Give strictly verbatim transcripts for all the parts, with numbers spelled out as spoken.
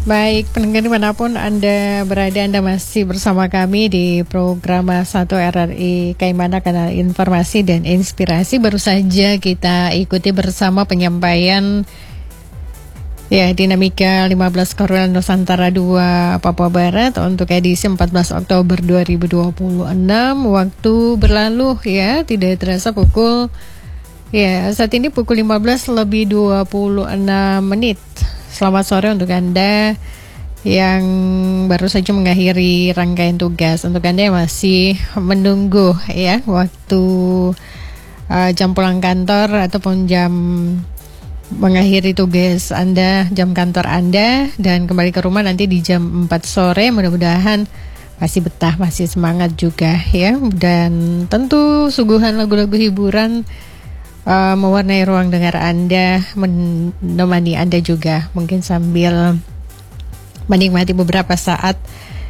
Baik, pendengar dimanapun Anda berada, Anda masih bersama kami di program satu R R I Kaimana, Kanal Informasi dan Inspirasi. Baru saja kita ikuti bersama penyampaian ya dinamika lima belas Korwil Nusantara dua Papua Barat untuk edisi empat belas Oktober dua ribu dua puluh enam. Waktu berlalu ya, tidak terasa pukul ya saat ini pukul lima belas lebih dua puluh enam menit. Selamat sore untuk Anda yang baru saja mengakhiri rangkaian tugas. Untuk Anda yang masih menunggu ya waktu uh, jam pulang kantor ataupun jam mengakhiri tugas Anda, jam kantor Anda, dan kembali ke rumah nanti di jam empat sore. Mudah-mudahan masih betah, masih semangat juga ya. Dan tentu suguhan lagu-lagu hiburan Uh, mewarnai ruang dengar Anda, menemani Anda juga, mungkin sambil menikmati beberapa saat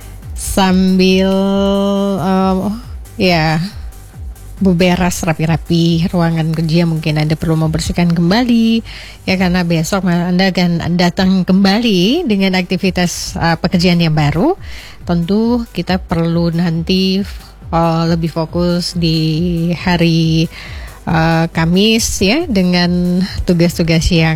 sambil uh, ya beberes rapi-rapi ruangan kerja. Mungkin Anda perlu membersihkan kembali ya, karena besok Anda akan datang kembali dengan aktivitas uh, pekerjaan yang baru. Tentu kita perlu nanti uh, lebih fokus di hari Uh, Kamis ya, dengan tugas-tugas yang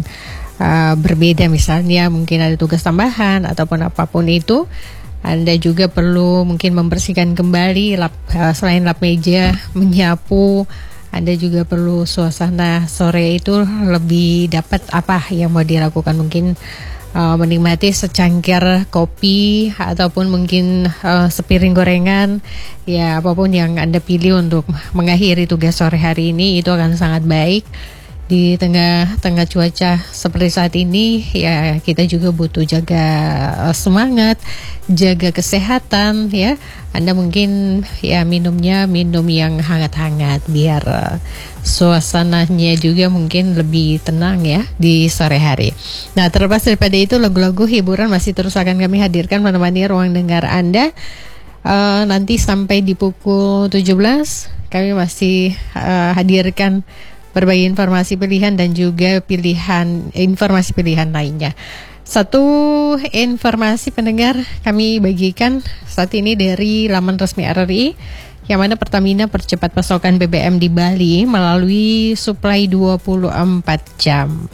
uh, berbeda. Misalnya mungkin ada tugas tambahan ataupun apapun itu, Anda juga perlu mungkin membersihkan kembali lap, uh, selain lap meja, menyapu. Anda juga perlu suasana sore itu lebih dapat apa yang mau dilakukan. Mungkin uh, menikmati secangkir kopi ataupun mungkin uh, sepiring gorengan. Ya, apapun yang Anda pilih untuk mengakhiri tugas sore hari ini, itu akan sangat baik. Di tengah-tengah cuaca seperti saat ini, ya kita juga butuh jaga semangat, jaga kesehatan ya. Anda mungkin ya minumnya minum yang hangat-hangat biar uh, suasananya juga mungkin lebih tenang ya di sore hari. Nah, terlepas daripada itu, lagu-lagu hiburan masih terus akan kami hadirkan menemani ruang dengar Anda. Uh, nanti sampai di pukul tujuh belas kami masih uh, hadirkan berbagai informasi pilihan dan juga pilihan informasi pilihan lainnya. Satu informasi pendengar kami bagikan saat ini dari laman resmi R R I, yang mana Pertamina percepat pasokan B B M di Bali melalui suplai dua puluh empat jam.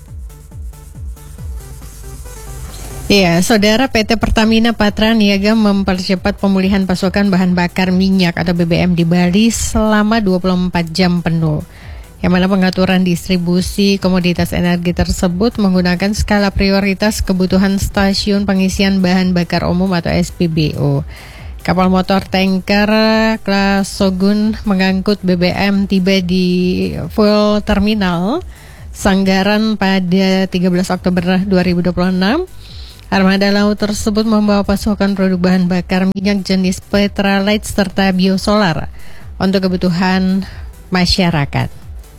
Ya, Saudara, P T Pertamina Patra Niaga mempercepat pemulihan pasokan bahan bakar minyak atau B B M di Bali selama dua puluh empat jam penuh. Yang mana pengaturan distribusi komoditas energi tersebut menggunakan skala prioritas kebutuhan stasiun pengisian bahan bakar umum atau S P B U. Kapal motor tanker kelas Shogun mengangkut B B M tiba di fuel terminal Sanggaran pada tiga belas Oktober dua ribu dua puluh enam. Armada laut tersebut membawa pasokan produk bahan bakar minyak jenis Petralite serta biosolar untuk kebutuhan masyarakat.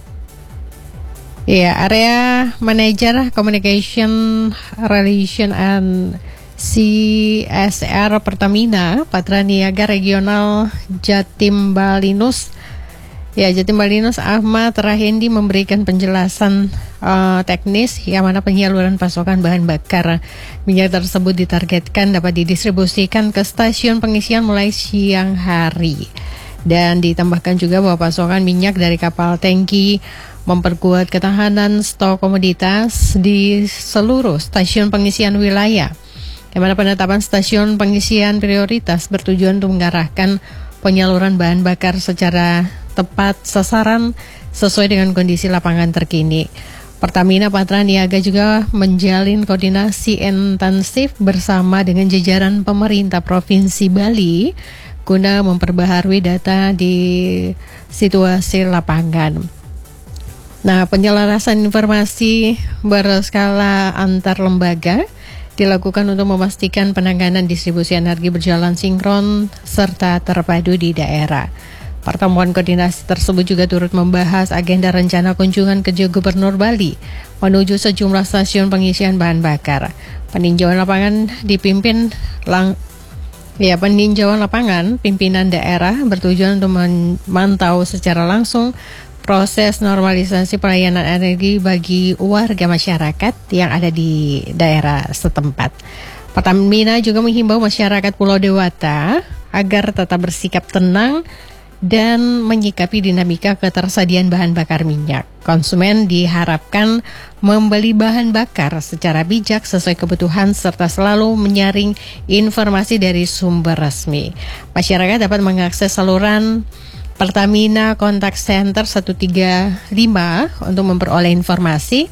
Ya, area manajer Communication Relation and C S R Pertamina Patra Niaga Regional Jatim Balinus Ya, Jatim Balinus Ahmad Rahendi memberikan penjelasan uh, teknis yang mana penyaluran pasokan bahan bakar minyak tersebut ditargetkan dapat didistribusikan ke stasiun pengisian mulai siang hari. Dan ditambahkan juga bahwa pasokan minyak dari kapal tangki memperkuat ketahanan stok komoditas di seluruh stasiun pengisian wilayah. Di mana penetapan stasiun pengisian prioritas bertujuan untuk mengarahkan penyaluran bahan bakar secara tepat sasaran sesuai dengan kondisi lapangan terkini. Pertamina Patra Niaga juga menjalin koordinasi intensif bersama dengan jajaran pemerintah Provinsi Bali guna memperbaharui data di situasi lapangan. Nah, penyelarasan informasi berskala antar lembaga dilakukan untuk memastikan penanganan distribusi energi berjalan sinkron serta terpadu di daerah. Pertemuan koordinasi tersebut juga turut membahas agenda rencana kunjungan kerja Gubernur Bali menuju sejumlah stasiun pengisian bahan bakar. Peninjauan lapangan dipimpin lang ya peninjauan lapangan pimpinan daerah bertujuan untuk memantau secara langsung proses normalisasi pelayanan energi bagi warga masyarakat yang ada di daerah setempat. Pertamina juga menghimbau masyarakat Pulau Dewata agar tetap bersikap tenang dan menyikapi dinamika ketersediaan bahan bakar minyak. Konsumen diharapkan membeli bahan bakar secara bijak sesuai kebutuhan serta selalu menyaring informasi dari sumber resmi. Masyarakat dapat mengakses saluran Pertamina Contact Center seratus tiga puluh lima untuk memperoleh informasi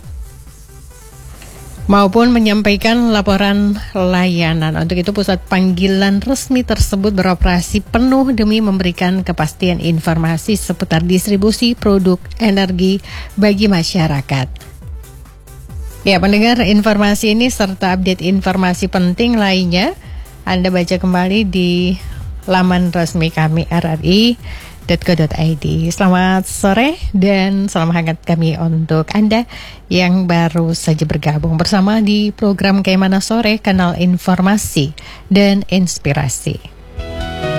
maupun menyampaikan laporan layanan. Untuk itu pusat panggilan resmi tersebut beroperasi penuh demi memberikan kepastian informasi seputar distribusi produk energi bagi masyarakat. Ya, pendengar, informasi ini serta update informasi penting lainnya Anda baca kembali di laman resmi kami r r i titik co titik i d. Selamat sore dan salam hangat kami untuk Anda yang baru saja bergabung bersama di program Kaimana Sore, kanal informasi dan inspirasi.